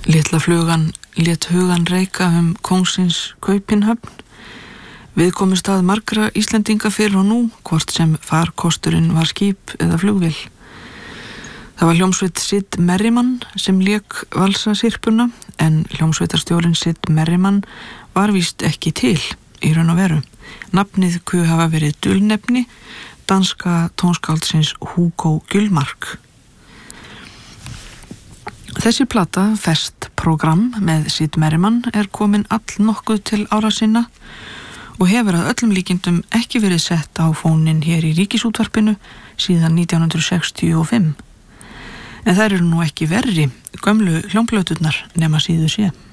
Litla flugan lét hugan reika kóngsins Kaupinhöfn. Viðkomustað margra Íslendinga fyrr og nú, hvort sem farkosturinn var skip eða flugvél. Það var hljómsveit Sid Merriman sem lék valsasirpuna, en hljómsveitarstjórinn Sid Merriman var víst ekki til í raun og veru. Nafnið ku hafa verið dulnefni danska tónskáldsins Hugo Gullmark. Þessi plata, Fest Program með Sid Merriman, komin allnokkuð til ára sinna og hefur að öllum líkindum ekki verið sett á fóninn hér í Ríkisútvarpinu síðan 1965. En þær eru nú ekki verri, gömlu hljómplöturnar nema síður sé.